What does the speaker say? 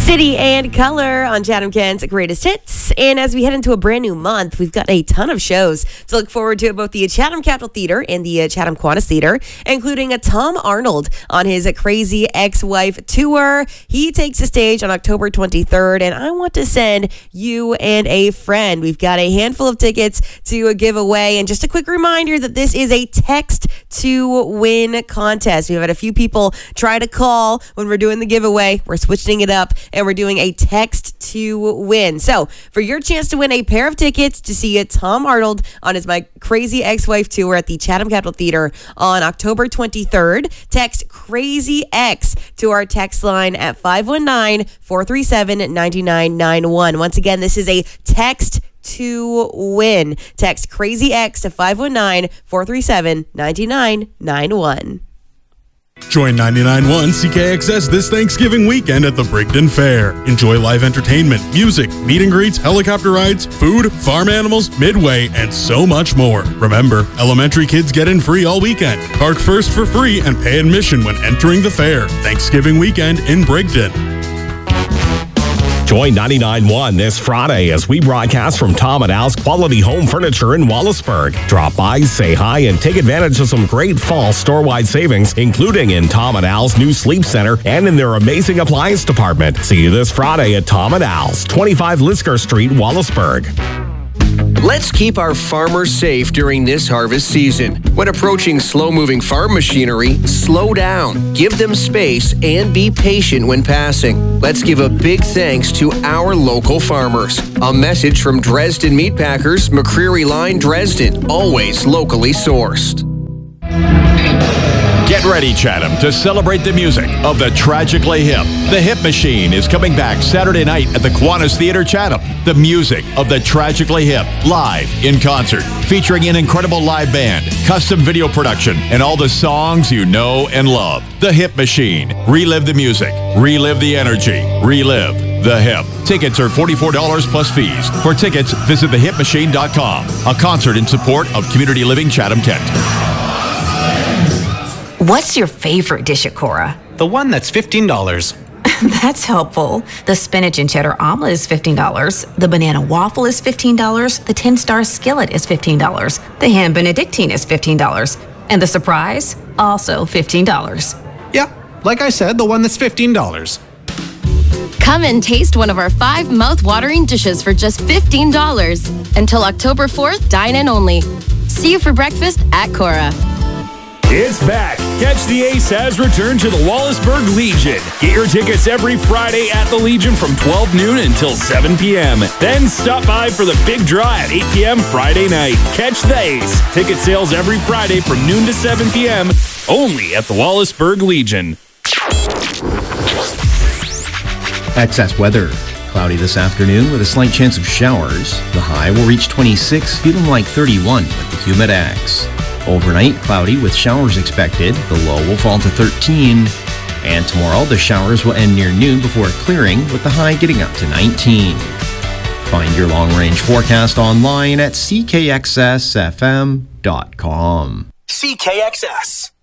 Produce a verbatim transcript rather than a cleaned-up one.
City and Color on Chatham Kent's Greatest Hits. And as we head into a brand new month, we've got a ton of shows to look forward to at both the Chatham Capitol Theater and the uh, Chatham Kiwanis Theater, including a Tom Arnold on his Crazy Ex-Wife tour. He takes the stage on October twenty-third, and I want to send you and a friend. We've got a handful of tickets to give away, and just a quick reminder that this is a text to win contest. We've had a few people try to call when we're doing the giveaway. We're switching it up, and we're doing a text to win. So for your chance to win a pair of tickets to see Tom Arnold on his My Crazy Ex-Wife tour at the Chatham Capitol Theater on October twenty-third, text Crazy X to our text line at five one nine, four three seven, nine nine nine one. Once again, this is a text to win. Text Crazy X to five one nine, four three seven, nine nine nine one. Join ninety-nine point one C K X S this Thanksgiving weekend at the Brigden Fair. Enjoy live entertainment, music, meet and greets, helicopter rides, food, farm animals, midway, and so much more. Remember, elementary kids get in free all weekend. Park first for free and pay admission when entering the fair. Thanksgiving weekend in Brigden. Join ninety-nine point one this Friday as we broadcast from Tom and Al's Quality Home Furniture in Wallaceburg. Drop by, say hi, and take advantage of some great fall store-wide savings, including in Tom and Al's new sleep center and in their amazing appliance department. See you this Friday at Tom and Al's, twenty-five Lisker Street, Wallaceburg. Let's keep our farmers safe during this harvest season. When approaching slow-moving farm machinery, slow down, give them space, and be patient when passing. Let's give a big thanks to our local farmers. A message from Dresden Meat Packers, McCreary Line, Dresden, always locally sourced. Get ready, Chatham, to celebrate the music of the Tragically Hip. The Hip Machine is coming back Saturday night at the Kiwanis Theater, Chatham. The music of the Tragically Hip, live in concert, featuring an incredible live band, custom video production, and all the songs you know and love. The Hip Machine. Relive the music. Relive the energy. Relive the Hip. Tickets are forty-four dollars plus fees. For tickets, visit the hip machine dot com. A concert in support of Community Living Chatham Kent. What's your favorite dish at Cora? The one that's fifteen dollars. That's helpful. The spinach and cheddar omelet is fifteen dollars. The banana waffle is fifteen dollars. The ten-star skillet is fifteen dollars. The ham benedictine is fifteen dollars. And the surprise, also fifteen dollars. Yeah, like I said, the one that's fifteen dollars. Come and taste one of our five mouth-watering dishes for just fifteen dollars. Until October fourth, dine in only. See you for breakfast at Cora. It's back. Catch the Ace has returned to the Wallaceburg Legion. Get your tickets every Friday at the Legion from twelve noon until seven p.m. Then stop by for the big draw at eight p.m. Friday night. Catch the Ace. Ticket sales every Friday from noon to seven p.m. only at the Wallaceburg Legion. Excess weather. Cloudy this afternoon with a slight chance of showers. The high will reach twenty-six, feeling like thirty-one with the Humidex. Overnight, cloudy with showers expected. The low will fall to thirteen. And tomorrow, the showers will end near noon before clearing, with the high getting up to nineteen. Find your long-range forecast online at c k x s f m dot com. C K X S.